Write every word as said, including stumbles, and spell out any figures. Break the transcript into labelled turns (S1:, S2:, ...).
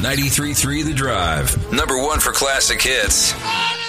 S1: ninety-three point three The Drive. Number one for classic hits.